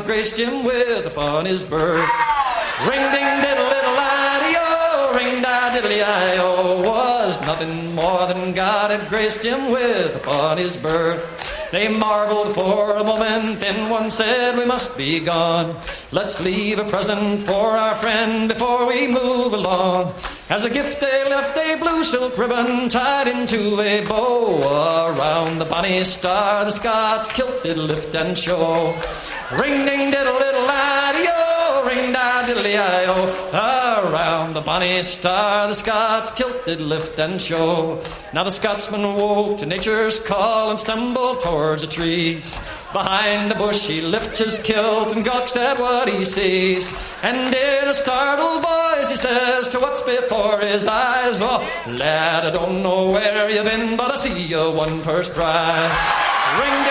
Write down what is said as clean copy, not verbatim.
graced him with upon his birth. Ring-ding-diddle-diddle-I-O, ring-da-diddle-I-O, was nothing more than God had graced him with upon his birth. They marveled for a moment, then one said, we must be gone. Let's leave a present for our friend before we move along. As a gift they left a blue silk ribbon tied into a bow. Around the bonny star the Scots kilt did lift and show. Ring-ding-diddle-diddle-I-O, ring-da-diddle-I-O, around the bonny star the Scots kilt did lift and show. Now the Scotsman woke to nature's call and stumbled towards the trees. Behind the bush he lifts his kilt and gawks at what he sees. And in a startled voice he says to what's before his eyes, oh, lad, I don't know where you've been, but I see you won first prize. Ring